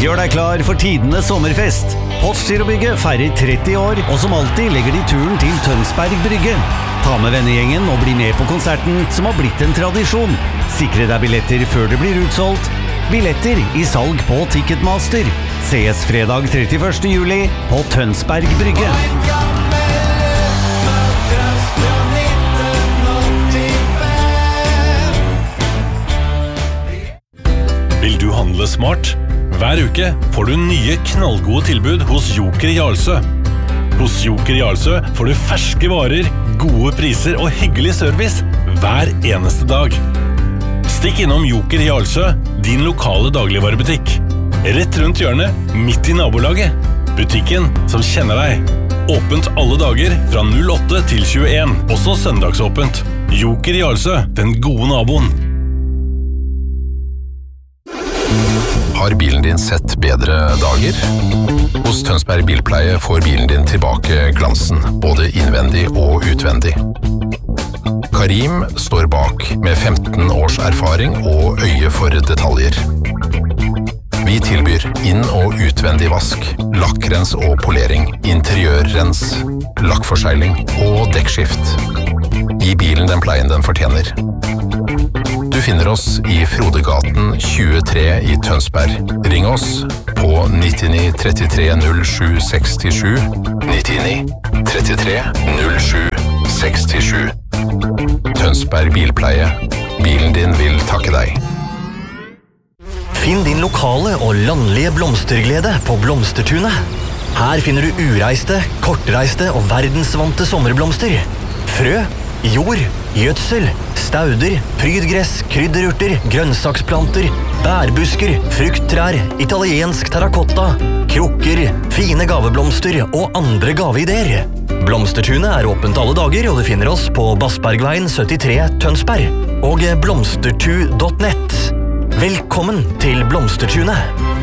Gjør deg klar for tidenes sommerfest. Postgirobygget feirer 30 år, og som alltid legger de turen til Tønsberg Brygge. Ta med vennegjengen og bli med på konserten som har blitt en tradisjon. Sikre deg billetter før det blir utsolgt. Billetter i salg på Ticketmaster. Ses fredag 31. juli på Tønsberg Brygge. Vil du handle smart? Hver uke får du nye knallgode tilbud hos Joker Jarlsø. Hos Joker Jarlsø får du ferske varer, gode priser og hyggelig service hver eneste dag. Stikk innom Joker Jarlsø, din lokale dagligvarebutikk. Rett rundt hjørnet, midt i nabolaget. Butikken som kjenner deg. Åpent alle dager fra 08 til 21, også søndagsåpent. Joker Jarlsø, den gode naboen. Har bilen din sett bedre dager? Hos Tønsberg Bilpleie får bilen din tilbake glansen, både innvendig og utvendig. Karim står bak med 15 års erfaring og øye for detaljer. Vi tilbyr inn- og utvendig vask, lakkrens og polering, interiørrens, lakkforsegling og dekkskift. Gi bilen den pleien den fortjener. Du finner oss i Frodegaten 23 i Tønsberg. Ring oss på 99 33 07 67, 99 33 07 67. Tønsberg Bilpleie. Bilen din vil takke deg. Finn din lokale og landlige blomsterglede på Blomstertunet. Her finner du ureiste, kortreiste og verdensvante sommerblomster. Frø, jord, gjødsel, stauder, prydgress, krydderurter, grønnsaksplanter, bærbusker, frukttrær, italiensk terrakotta, krukker, fine gaveblomster og andre gaveideer. Blomstertunet er åpent alle dager, og du finner oss på Bassbergveien 73 Tønsberg og blomstertu.net. Velkommen til Blomstertunet!